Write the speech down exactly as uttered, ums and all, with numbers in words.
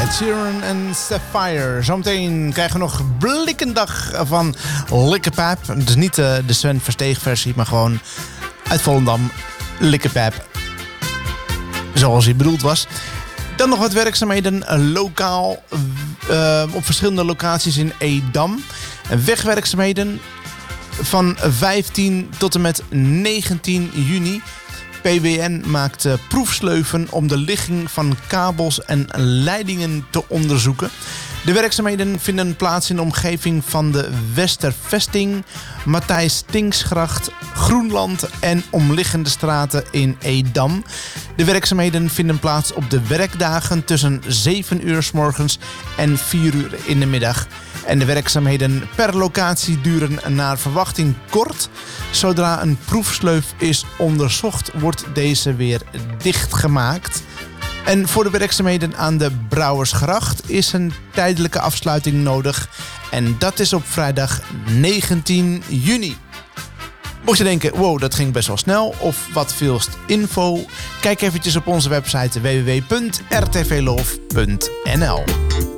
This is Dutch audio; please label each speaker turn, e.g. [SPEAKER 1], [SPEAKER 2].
[SPEAKER 1] Ed Sheeran en Sapphire. Zometeen krijgen we nog Blikkendag van Likkepijp. Dus niet uh, de Sven Versteeg versie, maar gewoon uit Volendam Likkepijp. Zoals hij bedoeld was. Dan nog wat werkzaamheden lokaal uh, op verschillende locaties in Edam. Wegwerkzaamheden van vijftien tot en met negentien juni. P W N maakt uh, proefsleuven om de ligging van kabels en leidingen te onderzoeken. De werkzaamheden vinden plaats in de omgeving van de Westervesting, Matthijs Stingsgracht, Groenland en omliggende straten in Edam. De werkzaamheden vinden plaats op de werkdagen tussen zeven uur 's morgens en vier uur in de middag. En de werkzaamheden per locatie duren naar verwachting kort. Zodra een proefsleuf is onderzocht, wordt deze weer dichtgemaakt. En voor de werkzaamheden aan de Brouwersgracht is een tijdelijke afsluiting nodig. En dat is op vrijdag negentien juni. Mocht je denken, wow, dat ging best wel snel. Of wat veelst info. Kijk eventjes op onze website w w w punt r t v love punt n l.